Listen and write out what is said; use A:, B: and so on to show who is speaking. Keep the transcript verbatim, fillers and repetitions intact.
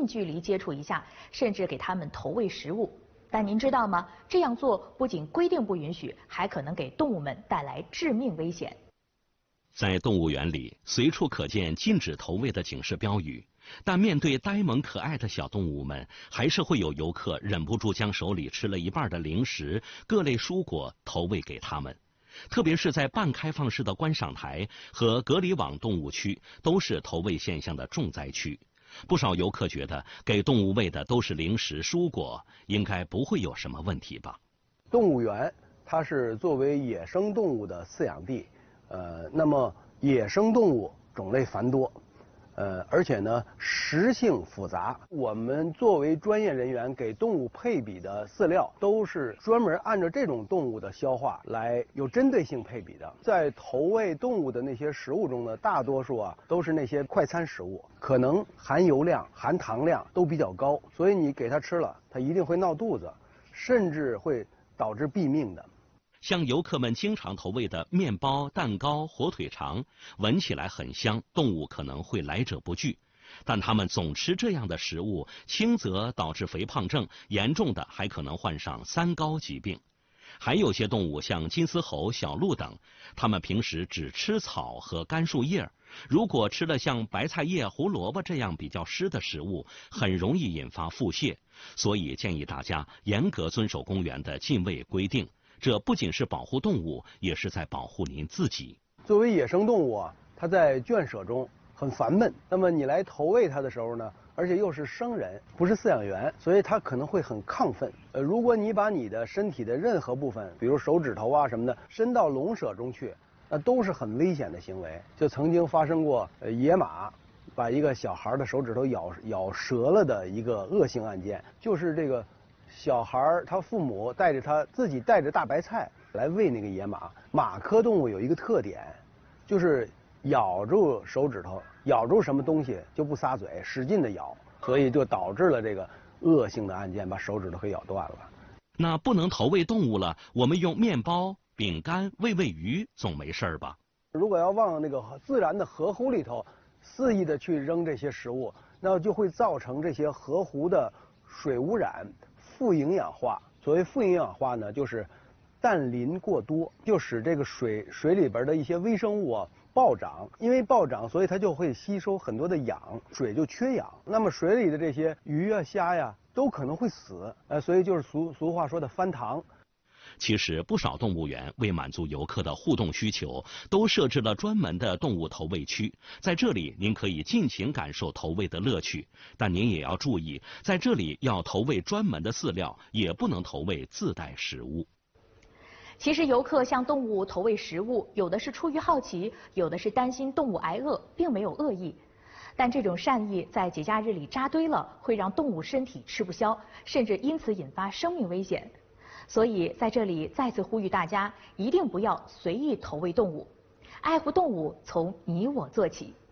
A: 近距离接触一下，甚至给它们投喂食物。但您知道吗？这样做不仅规定不允许，还可能给动物们带来致命危险。
B: 在动物园里，随处可见禁止投喂的警示标语，但面对呆萌可爱的小动物们，还是会有游客忍不住将手里吃了一半的零食、各类蔬果投喂给它们。特别是在半开放式的观赏台和隔离网动物区，都是投喂现象的重灾区。不少游客觉得，给动物喂的都是零食、蔬果，应该不会有什么问题吧？
C: 动物园它是作为野生动物的饲养地。呃，那么野生动物种类繁多，呃，而且呢食性复杂。我们作为专业人员给动物配比的饲料，都是专门按照这种动物的消化来有针对性配比的。在投喂动物的那些食物中呢，大多数啊都是那些快餐食物，可能含油量、含糖量都比较高，所以你给它吃了，它一定会闹肚子，甚至会导致毙命的。
B: 像游客们经常投喂的面包、蛋糕、火腿肠，闻起来很香，动物可能会来者不拒。但它们总吃这样的食物，轻则导致肥胖症，严重的还可能患上三高疾病。还有些动物像金丝猴、小鹿等，它们平时只吃草和干树叶，如果吃了像白菜叶、胡萝卜这样比较湿的食物，很容易引发腹泻。所以建议大家严格遵守公园的禁喂规定。这不仅是保护动物，也是在保护您自己。
C: 作为野生动物啊，它在圈舍中很烦闷。那么你来投喂它的时候呢，而且又是生人，不是饲养员，所以它可能会很亢奋。呃，如果你把你的身体的任何部分，比如手指头啊什么的，伸到笼舍中去，那都是很危险的行为。就曾经发生过，呃，野马把一个小孩的手指头咬咬折了的一个恶性案件，就是这个。小孩他父母带着他自己带着大白菜来喂那个野马。马科动物有一个特点，就是咬住手指头，咬住什么东西就不撒嘴，使劲的咬，所以就导致了这个恶性的案件，把手指头给咬断了。
B: 那不能投喂动物了，我们用面包、饼干喂喂鱼总没事吧？
C: 如果要往那个自然的河湖里头肆意的去扔这些食物，那就会造成这些河湖的水污染。富营养化，所谓富营养化呢，就是氮磷过多，就使这个水水里边的一些微生物啊暴涨，因为暴涨，所以它就会吸收很多的氧，水就缺氧。那么水里的这些鱼啊、虾呀，都可能会死，呃，所以就是俗俗话说的翻塘。
B: 其实不少动物园为满足游客的互动需求，都设置了专门的动物投喂区，在这里您可以尽情感受投喂的乐趣。但您也要注意，在这里要投喂专门的饲料，也不能投喂自带食物。
A: 其实游客向动物投喂食物，有的是出于好奇，有的是担心动物挨饿，并没有恶意。但这种善意在节假日里扎堆了，会让动物身体吃不消，甚至因此引发生命危险。所以在这里再次呼吁大家，一定不要随意投喂动物，爱护动物从你我做起。